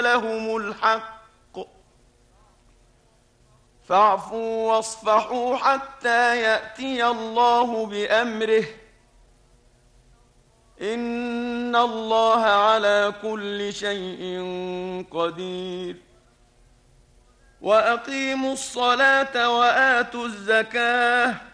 لهم الحق فاعفوا واصفحوا حتى يأتي الله بأمره إن الله على كل شيء قدير وأقيموا الصلاة وآتوا الزكاة